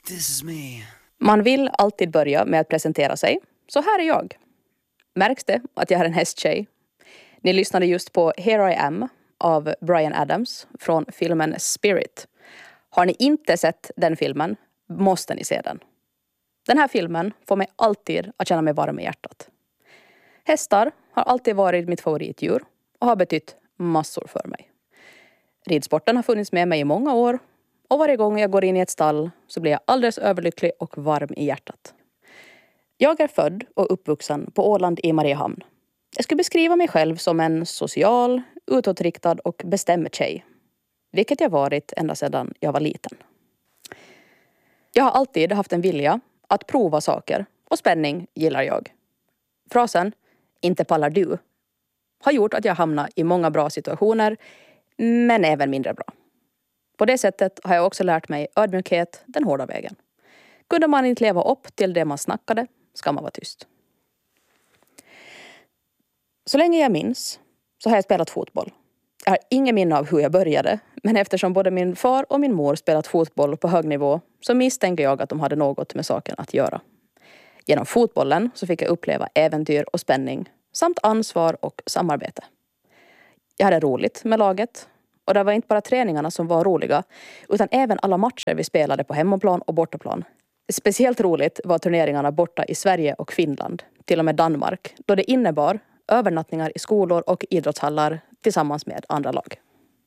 This is me. Man vill alltid börja med att presentera sig. Så här är jag. Märks det att jag är en hästtjej? Ni lyssnade just på Here I Am av Bryan Adams från filmen Spirit. Har ni inte sett den filmen måste ni se den. Den här filmen får mig alltid att känna mig varm i hjärtat. Hästar har alltid varit mitt favoritdjur och har betytt massor för mig. Ridsporten har funnits med mig i många år och varje gång jag går in i ett stall så blir jag alldeles överlycklig och varm i hjärtat. Jag är född och uppvuxen på Åland i Mariehamn. Jag skulle beskriva mig själv som en social, utåtriktad och bestämd tjej. Vilket jag varit ända sedan jag var liten. Jag har alltid haft en vilja att prova saker och spänning gillar jag. Frasen "inte pallar du" har gjort att jag hamnat i många bra situationer men även mindre bra. På det sättet har jag också lärt mig ödmjukhet den hårda vägen. Kunde man inte leva upp till det man snackade ska man vara tyst. Så länge jag minns så har jag spelat fotboll. Jag har ingen minne av hur jag började, men eftersom både min far och min mor spelat fotboll på hög nivå så misstänker jag att de hade något med saken att göra. Genom fotbollen så fick jag uppleva äventyr och spänning samt ansvar och samarbete. Jag hade roligt med laget och det var inte bara träningarna som var roliga utan även alla matcher vi spelade på hemmaplan och bortaplan. Speciellt roligt var turneringarna borta i Sverige och Finland, till och med Danmark, då det innebar övernattningar i skolor och idrottshallar tillsammans med andra lag.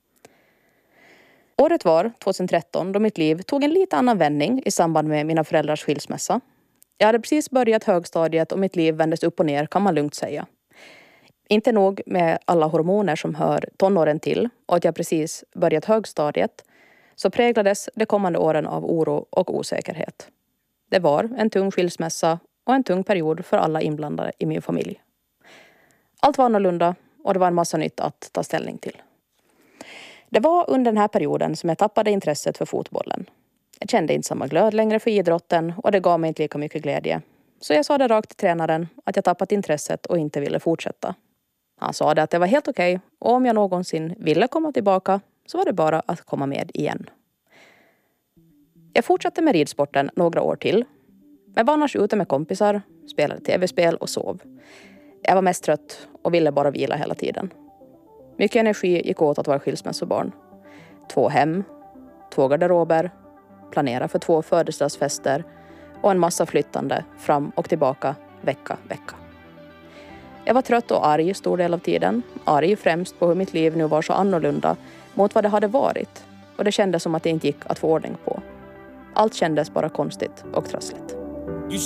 Året var 2013 då mitt liv tog en lite annan vändning i samband med mina föräldrars skilsmässa. Jag hade precis börjat högstadiet och mitt liv vändes upp och ner kan man lugnt säga. Inte nog med alla hormoner som hör tonåren till och att jag precis börjat högstadiet så präglades de kommande åren av oro och osäkerhet. Det var en tung skilsmässa och en tung period för alla inblandade i min familj. Allt var annorlunda och det var en massa nytt att ta ställning till. Det var under den här perioden som jag tappade intresset för fotbollen. Jag kände inte samma glöd längre för idrotten och det gav mig inte lika mycket glädje. Så jag sa det rakt till tränaren att jag tappat intresset och inte ville fortsätta. Han sa det att det var helt okej och om jag någonsin ville komma tillbaka så var det bara att komma med igen. Jag fortsatte med ridsporten några år till. Men var annars ute med kompisar, spelade tv-spel och sov. Jag var mest trött och ville bara vila hela tiden. Mycket energi gick åt att vara skilsmässobarn. 2 hem, 2 garderober, planera för 2 födelsedagsfester och en massa flyttande fram och tillbaka vecka. Jag var trött och arg stor del av tiden. Arg främst på hur mitt liv nu var så annorlunda mot vad det hade varit. Och det kändes som att det inte gick att få ordning på. Allt kändes bara konstigt och trassligt.